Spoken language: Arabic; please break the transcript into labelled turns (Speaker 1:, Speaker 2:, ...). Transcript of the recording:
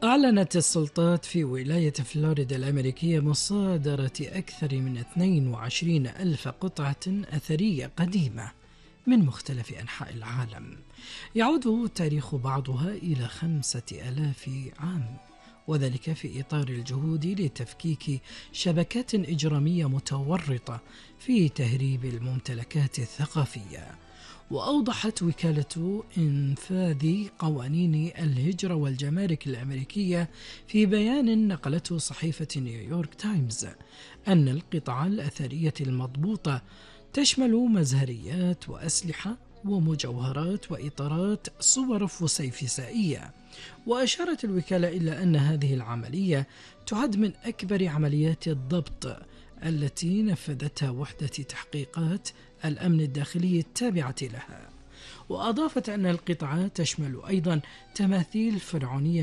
Speaker 1: أعلنت السلطات في ولاية فلوريدا الأمريكية مصادرة أكثر من 22 ألف قطعة أثرية قديمة من مختلف أنحاء العالم، يعود تاريخ بعضها إلى 5000 عام، وذلك في إطار الجهود لتفكيك شبكات إجرامية متورطة في تهريب الممتلكات الثقافية. وأوضحت وكالة إنفاذ قوانين الهجرة والجمارك الأمريكية في بيان نقلته صحيفة نيويورك تايمز أن القطع الأثرية المضبوطة تشمل مزهريات وأسلحة ومجوهرات وإطارات صور فسيفسائية. وأشارت الوكالة إلى أن هذه العملية تعد من أكبر عمليات الضبط التي نفذتها وحدة تحقيقات الأمن الداخلي التابعة لها. وأضافت أن القطعة تشمل أيضا تماثيل فرعونية